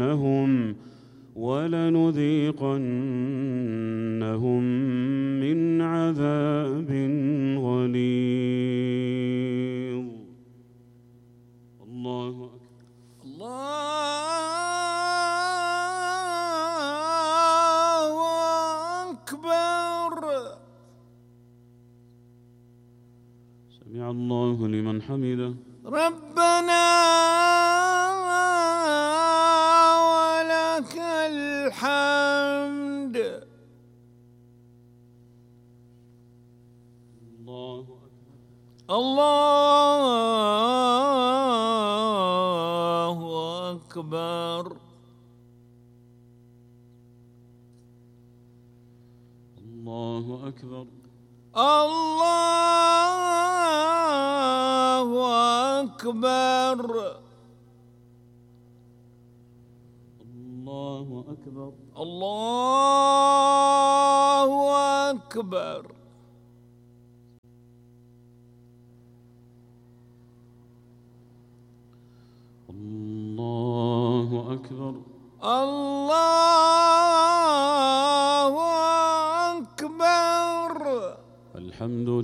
ولنذيقنهم من عذاب غليظ. الله أكبر. الله أكبر. سمع الله لمن حمده. ربنا ولك الحمد. الله أكبر. الله أكبر. الله أكبر. الله أكبر. الله أكبر. الله أكبر. الله أكبر. الله أكبر. الحمد